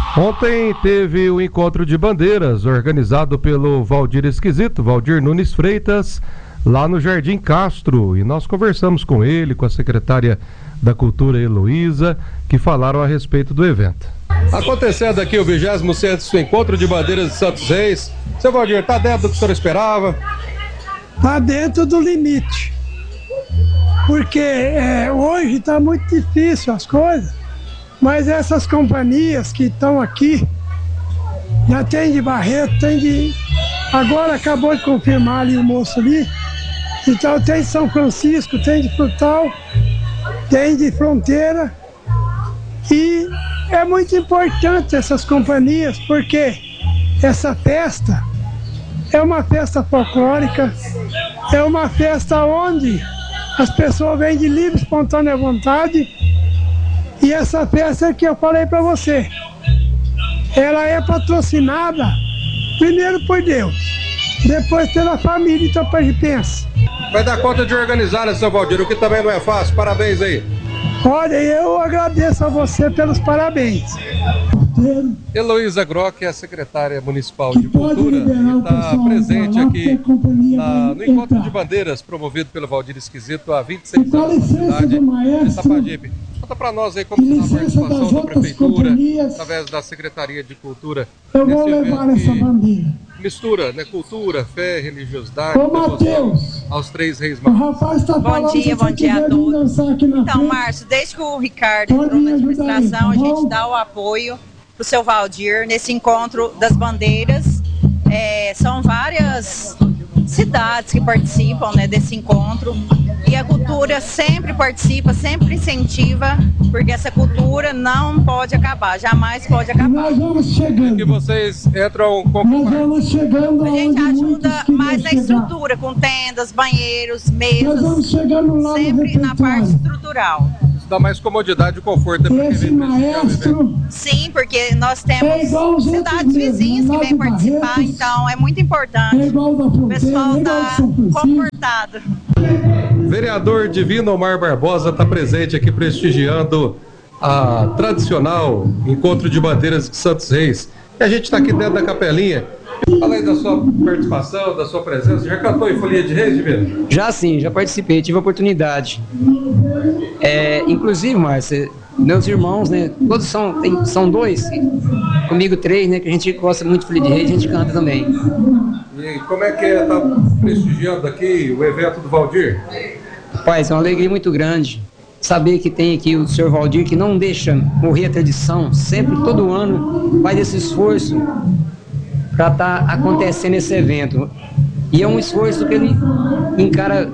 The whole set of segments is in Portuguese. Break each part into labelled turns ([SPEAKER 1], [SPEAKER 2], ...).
[SPEAKER 1] Ontem teve o encontro de bandeiras organizado pelo Valdir Esquisito, Valdir Nunes Freitas, lá no Jardim Castro, e nós conversamos com ele, com a secretária da Cultura, Heloísa, que falaram a respeito do evento. Acontecendo aqui o 26º Encontro de Bandeiras de Santos Reis. Seu Valdir, está dentro do que o senhor esperava?
[SPEAKER 2] Está dentro do limite, porque hoje está muito difícil as coisas, mas essas companhias que estão aqui, já tem de Barreto, tem de... Agora acabou de confirmar ali o moço ali, então tem de São Francisco, tem de Frutal, tem de Fronteira, e é muito importante essas companhias, porque essa festa é uma festa folclórica, é uma festa onde as pessoas vêm de livre, espontânea vontade, e essa festa que eu falei para você, ela é patrocinada primeiro por Deus, depois pela família itapajipense.
[SPEAKER 1] Vai dar conta de organizar, né, seu Valdir, o que também não é fácil. Parabéns aí.
[SPEAKER 2] Olha, eu agradeço a você pelos parabéns.
[SPEAKER 1] Heloísa Grock é a secretária municipal de Cultura e está presente aqui no Encontro de Bandeiras, promovido pelo Valdir Esquisito há 26 anos na cidade de Itapajipe. Conta para nós aí como está a participação da Prefeitura, através da Secretaria de Cultura, nesse evento que mistura, né, cultura, fé, religiosidade, devoção aos três reis magos.
[SPEAKER 3] Bom dia a todos. Então, Márcio, desde que o Ricardo entrou na administração, a gente dá o apoio para o seu Valdir nesse encontro das bandeiras. São várias cidades que participam, né, desse encontro, e a cultura sempre participa, sempre incentiva, porque essa cultura não pode acabar, jamais pode acabar.
[SPEAKER 1] Que vocês entram com
[SPEAKER 3] a gente ajuda mais na estrutura, com tendas, banheiros, mesas, sempre na parte estrutural.
[SPEAKER 1] Dá mais comodidade e conforto para quem vem prestigiar.
[SPEAKER 3] Sim, porque nós temos cidades vizinhas que vêm participar, então é muito importante o pessoal estar confortado.
[SPEAKER 1] Vereador Divino Omar Barbosa está presente aqui prestigiando a tradicional Encontro de Bandeiras de Santos Reis. E a gente está aqui dentro da capelinha. Fala aí da sua participação, da sua presença. Já cantou em Folia de Reis, Divino?
[SPEAKER 4] Já sim, já participei, tive a oportunidade. Inclusive, Márcio, meus irmãos, né, todos são dois, comigo três, né, que a gente gosta muito de Folia de Reis, a gente canta também.
[SPEAKER 1] E como é que é estar prestigiando aqui o evento do Valdir?
[SPEAKER 4] Rapaz, é uma alegria muito grande saber que tem aqui o senhor Valdir, que não deixa morrer a tradição, sempre, todo ano, faz esse esforço para estar acontecendo esse evento. E é um esforço que ele encara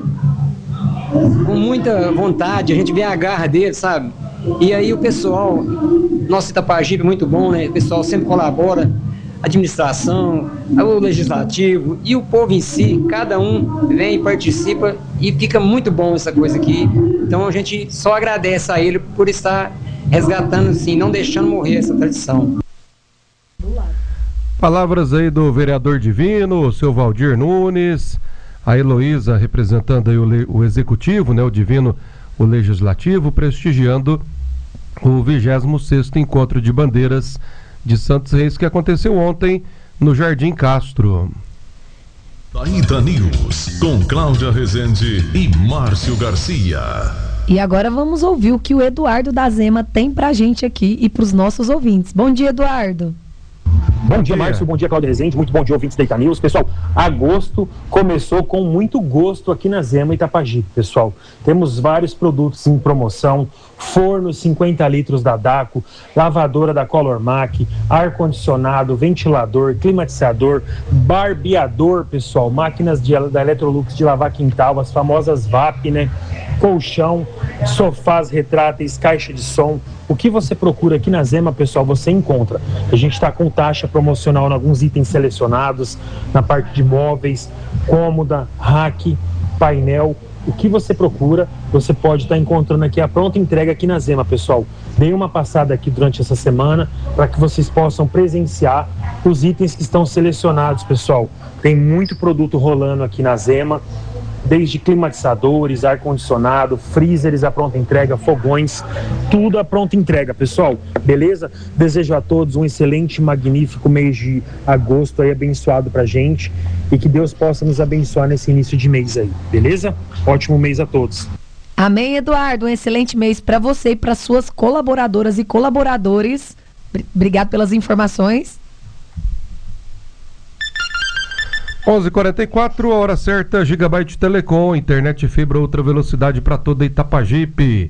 [SPEAKER 4] com muita vontade, a gente vê a garra dele, sabe? E aí o pessoal, nosso Itapajipe é muito bom, né? O pessoal sempre colabora, a administração, o legislativo e o povo em si, cada um vem e participa e fica muito bom essa coisa aqui. Então a gente só agradece a ele por estar resgatando, assim, não deixando morrer essa tradição.
[SPEAKER 1] Palavras aí do vereador Divino, o seu Valdir Nunes, a Heloísa representando aí o executivo, né, o Divino, o legislativo, prestigiando o 26º Encontro de Bandeiras de Santos Reis, que aconteceu ontem no Jardim Castro.
[SPEAKER 5] Ita News, com Cláudia Rezende e Márcio Garcia.
[SPEAKER 6] E agora vamos ouvir o que o Eduardo da Zema tem pra gente aqui e pros nossos ouvintes. Bom dia, Eduardo.
[SPEAKER 7] Bom dia, Márcio. Bom dia, Cláudia Rezende. Muito bom dia, ouvintes da Ita News. Pessoal, agosto começou com muito gosto aqui na Zema Itapajipe, pessoal. Temos vários produtos em promoção: forno 50 litros da Daco, lavadora da Color Mac, ar-condicionado, ventilador, climatizador, barbeador, pessoal, máquinas da Electrolux de lavar quintal, as famosas VAP, né? Colchão, sofás retráteis, caixa de som. O que você procura aqui na Zema, pessoal, você encontra. A gente está com taxa promocional em alguns itens selecionados, na parte de móveis, cômoda, rack, painel. O que você procura, você pode estar encontrando aqui a pronta entrega aqui na Zema, pessoal. Dê uma passada aqui durante essa semana para que vocês possam presenciar os itens que estão selecionados, pessoal. Tem muito produto rolando aqui na Zema. desde climatizadores, ar-condicionado, freezers à pronta entrega, fogões, tudo à pronta entrega, pessoal, beleza? Desejo a todos um excelente, magnífico mês de agosto aí, abençoado pra gente, e que Deus possa nos abençoar nesse início de mês aí, beleza? Ótimo mês a todos.
[SPEAKER 6] Amém, Eduardo. Um excelente mês para você e para suas colaboradoras e colaboradores. Obrigado pelas informações.
[SPEAKER 1] 11h44, a hora certa, Gigabyte Telecom, internet fibra ultra velocidade para toda Itapajipe.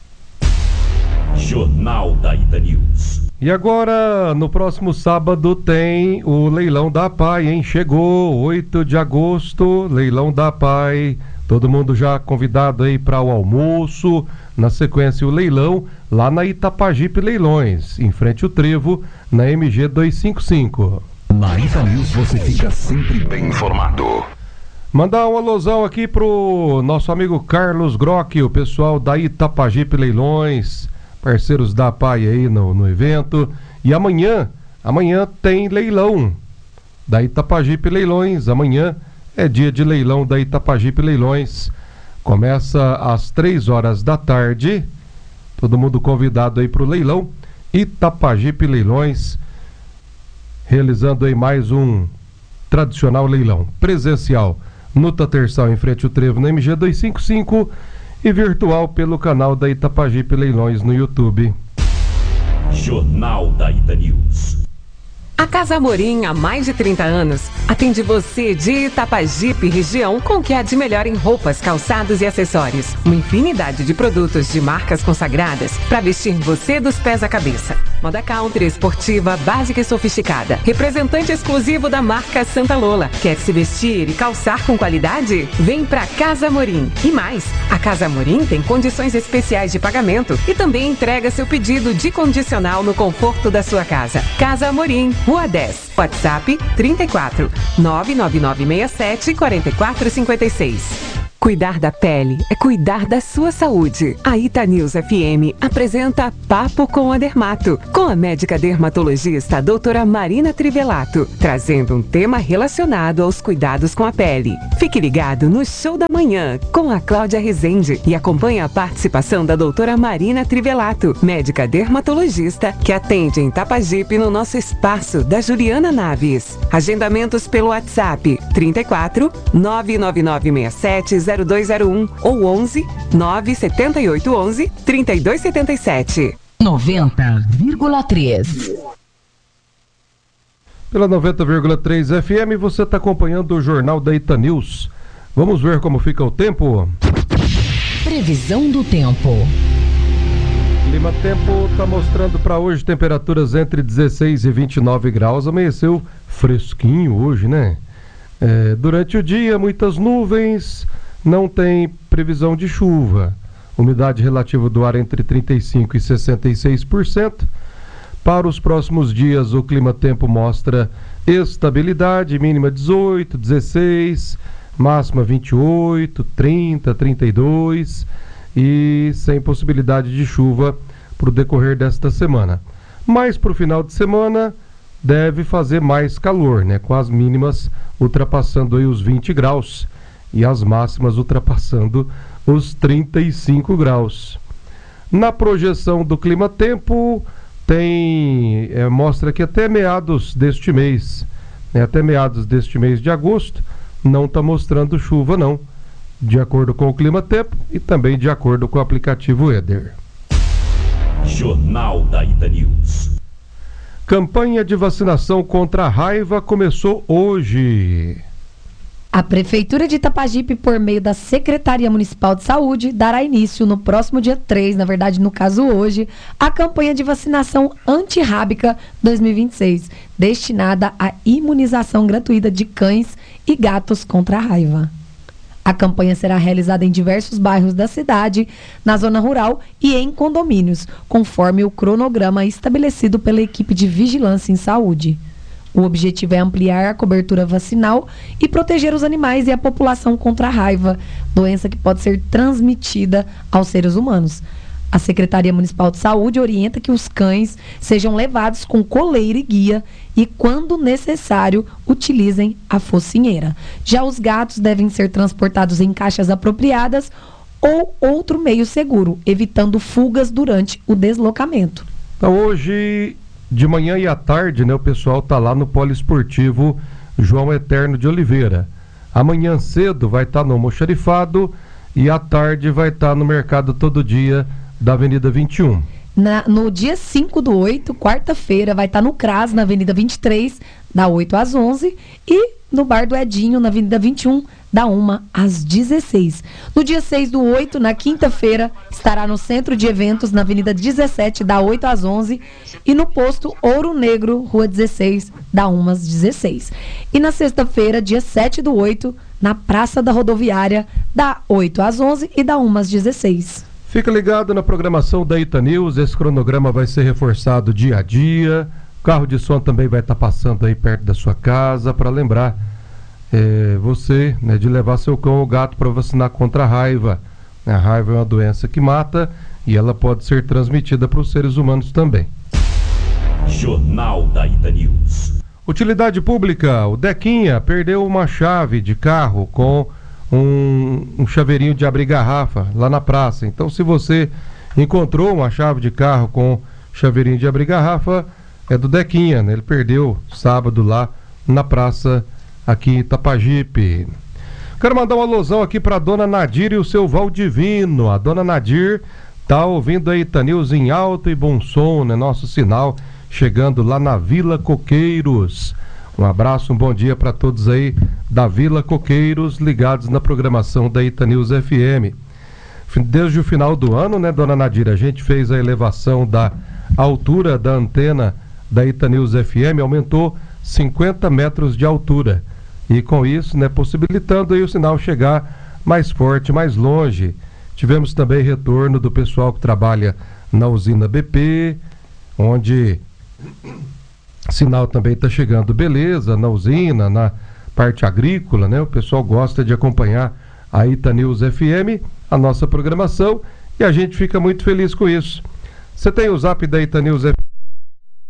[SPEAKER 5] Jornal da Ita News.
[SPEAKER 1] E agora, no próximo sábado, tem o leilão da APAI, hein? Chegou, 8 de agosto, leilão da APAI. Todo mundo já convidado aí para o almoço. Na sequência, o leilão lá na Itapajipe Leilões, em frente ao Trevo, na MG 255.
[SPEAKER 5] Na Ita News você fica sempre bem informado.
[SPEAKER 1] Mandar um alusão aqui pro nosso amigo Carlos Grock, o pessoal da Itapajipe Leilões, parceiros da APAI aí no evento. E amanhã tem leilão da Itapajipe Leilões. Amanhã é dia de leilão da Itapajipe Leilões. Começa às 3 horas da tarde. Todo mundo convidado aí pro leilão. Itapajipe Leilões, realizando aí mais um tradicional leilão presencial no Tatersal, em frente ao Trevo, na MG 255, e virtual pelo canal da Itapajipe Leilões no YouTube.
[SPEAKER 5] Jornal da Ita News.
[SPEAKER 8] A Casa Amorim, há mais de 30 anos, atende você de Itapajipe região com o que há de melhor em roupas, calçados e acessórios. Uma infinidade de produtos de marcas consagradas para vestir você dos pés à cabeça. Moda country, esportiva, básica e sofisticada. Representante exclusivo da marca Santa Lola. Quer se vestir e calçar com qualidade? Vem pra Casa Amorim. E mais, a Casa Amorim tem condições especiais de pagamento e também entrega seu pedido de condicional no conforto da sua casa. Casa Amorim, Rua 10, WhatsApp 34 99967 4456. Cuidar da pele é cuidar da sua saúde. A Ita News FM apresenta Papo com a Dermato, com a médica dermatologista doutora Marina Trivelato, trazendo um tema relacionado aos cuidados com a pele. Fique ligado no Show da Manhã, com a Cláudia Rezende, e acompanhe a participação da doutora Marina Trivelato, médica dermatologista, que atende em Itapajipe no nosso espaço da Juliana Naves. Agendamentos pelo WhatsApp 34 99967 0201 ou 11 97811 3277.
[SPEAKER 9] 90,3.
[SPEAKER 1] Pela 90,3 FM, você está acompanhando o Jornal da Ita News. Vamos ver como fica o tempo?
[SPEAKER 9] Previsão do tempo.
[SPEAKER 1] Clima Tempo está mostrando para hoje temperaturas entre 16 e 29 graus. Amanheceu fresquinho hoje, né? Durante o dia, muitas nuvens, não tem previsão de chuva. Umidade relativa do ar entre 35% e 66%. Para os próximos dias, o Clima Tempo mostra estabilidade, mínima 18, 16, máxima 28, 30, 32 e sem possibilidade de chuva para o decorrer desta semana. Mas para o final de semana deve fazer mais calor, né? Com as mínimas ultrapassando aí os 20 graus e as máximas ultrapassando os 35 graus. Na projeção do Clima Tempo mostra que até meados deste mês, né? Até meados deste mês de agosto, não está mostrando chuva não, de acordo com o Clima Tempo e também de acordo com o aplicativo Éder.
[SPEAKER 5] Jornal da Ita News.
[SPEAKER 1] Campanha de vacinação contra a raiva começou hoje.
[SPEAKER 6] A Prefeitura de Itapajipe, por meio da Secretaria Municipal de Saúde, dará início no próximo dia 3, na verdade, no caso hoje, a campanha de vacinação antirrábica 2026, destinada à imunização gratuita de cães e gatos contra a raiva. A campanha será realizada em diversos bairros da cidade, na zona rural e em condomínios, conforme o cronograma estabelecido pela equipe de vigilância em saúde. O objetivo é ampliar a cobertura vacinal e proteger os animais e a população contra a raiva, doença que pode ser transmitida aos seres humanos. A Secretaria Municipal de Saúde orienta que os cães sejam levados com coleira e guia e, quando necessário, utilizem a focinheira. Já os gatos devem ser transportados em caixas apropriadas ou outro meio seguro, evitando fugas durante o deslocamento.
[SPEAKER 1] Então, hoje de manhã e à tarde, né, o pessoal está lá no Poliesportivo João Eterno de Oliveira. Amanhã cedo vai estar no almoxarifado e à tarde vai estar no Mercado Todo Dia da Avenida 21.
[SPEAKER 6] No dia 5/8, quarta-feira, vai estar no CRAS, na Avenida 23, da 8 às 11, e no Bar do Edinho, na Avenida 21, da 1 às 16. No dia 6/8, na quinta-feira, estará no Centro de Eventos, na Avenida 17, da 8 às 11, e no Posto Ouro Negro, Rua 16, da 1 às 16. E na sexta-feira, dia 7/8, na Praça da Rodoviária, da 8 às 11 e da 1 às 16.
[SPEAKER 1] Fica ligado na programação da Ita News, esse cronograma vai ser reforçado dia a dia. O carro de som também vai estar passando aí perto da sua casa para lembrar você, né, de levar seu cão ou gato para vacinar contra a raiva. A raiva é uma doença que mata e ela pode ser transmitida para os seres humanos também.
[SPEAKER 5] Jornal da Ita News.
[SPEAKER 1] Utilidade pública, o Dequinha perdeu uma chave de carro com um chaveirinho de abrir garrafa lá na praça. Então, se você encontrou uma chave de carro com chaveirinho de abrir garrafa, é do Dequinha, né? Ele perdeu sábado lá na praça aqui em Itapajipe. Quero mandar um alusão aqui para a dona Nadir e o seu Valdivino. A dona Nadir tá ouvindo a Ita News em alto e bom som, né? Nosso sinal chegando lá na Vila Coqueiros. Um abraço, um bom dia para todos aí da Vila Coqueiros, ligados na programação da Ita News FM. Desde o final do ano, né, dona Nadir, a gente fez a elevação da altura da antena da Ita News FM, aumentou 50 metros de altura. E com isso, né, possibilitando aí o sinal chegar mais forte, mais longe. Tivemos também retorno do pessoal que trabalha na usina BP, onde sinal também está chegando beleza, na usina, na parte agrícola, né? O pessoal gosta de acompanhar a Ita News FM, a nossa programação, e a gente fica muito feliz com isso. Você tem o zap da Ita News FM?